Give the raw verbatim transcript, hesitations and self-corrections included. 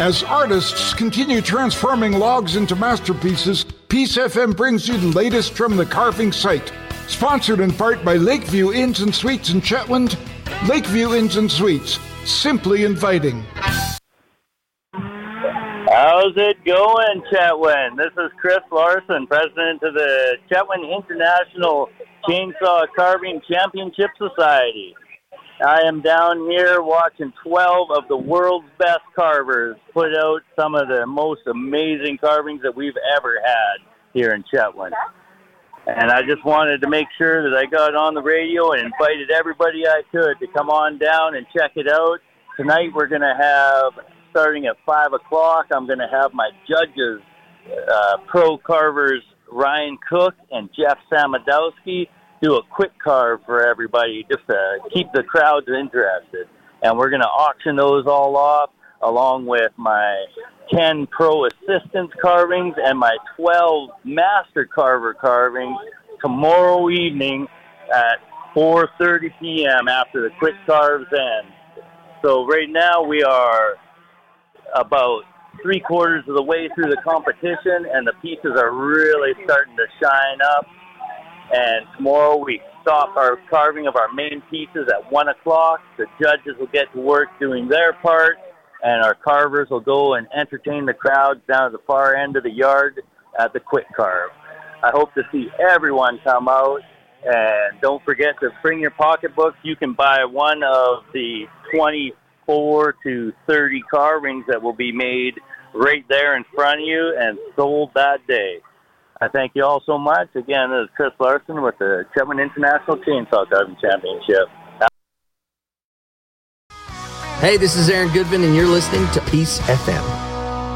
As artists continue transforming logs into masterpieces, Peace F M brings you the latest from the carving site. Sponsored in part by Lakeview Inns and Suites in Chetwynd. Lakeview Inns and Suites, simply inviting. How's it going, Chetwynd? This is Chris Larson, president of the Chetwynd International Chainsaw Carving Championship Society. I am down here watching twelve of the world's best carvers put out some of the most amazing carvings that we've ever had here in Chetwynd. And I just wanted to make sure that I got on the radio and invited everybody I could to come on down and check it out. Tonight we're going to have, starting at five o'clock, I'm going to have my judges, uh, pro carvers Ryan Cook and Jeff Samadowski, do a quick carve for everybody just to keep the crowds interested. And we're going to auction those all off along with my ten pro assistants carvings and my twelve master carver carvings tomorrow evening at four thirty p.m. after the quick carves end. So right now we are about three quarters of the way through the competition, and the pieces are really starting to shine up. And tomorrow we stop our carving of our main pieces at one o'clock. The judges will get to work doing their part, and our carvers will go and entertain the crowds down at the far end of the yard at the quick carve. I hope to see everyone come out, and don't forget to bring your pocketbooks. You can buy one of the twenty-four to thirty carvings that will be made right there in front of you and sold that day. I thank you all so much. Again, this is Chris Larson with the Chetwynd International Chainsaw Carving Championship. Hey, this is Aaron Goodman, and you're listening to Peace F M.